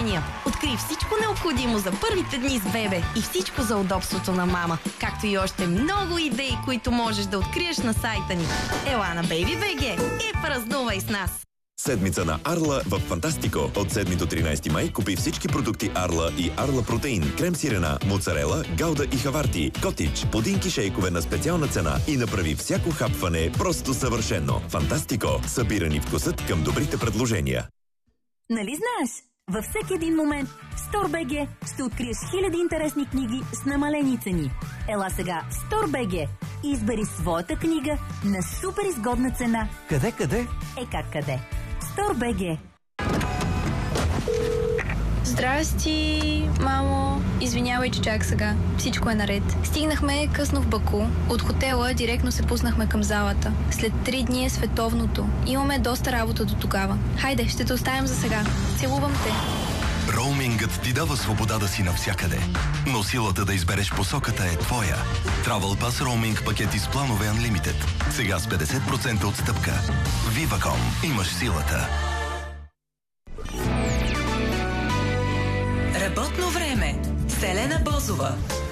предложения. Открий всичко необходимо за първите дни с бебе и всичко за удобството на мама, както и още много идеи, които можеш да откриеш на сайта ни. Ела на Baby.bg и празнувай с нас! Седмица на Арла в Фантастико. От 7 до 13 май купи всички продукти Арла и Арла Протеин, крем сирена, моцарела, гауда и хаварти, котич, пудинки шейкове на специална цена и направи всяко хапване просто съвършено. Фантастико. Събирани вкусът към добрите предложения. Нали знаеш? Във всеки един момент в StoreBG ще откриеш хиляди интересни книги с намалени цени. Ела сега в StoreBG и избери своята книга на супер изгодна цена. Къде? Как къде? StoreBG. Здрасти, мамо. Извинявай, че чак сега. Всичко е наред. Стигнахме късно в Баку. От хотела директно се пуснахме към залата. След 3 дни е световното. Имаме доста работа до тогава. Хайде, ще те оставим за сега. Целувам те. Роумингът ти дава свобода да си навсякъде, но силата да избереш посоката е твоя. Travel Pass роуминг пакети с планове Unlimited. Сега с 50% отстъпка. Viva.com. Имаш силата. Работно време. Селена Бозова.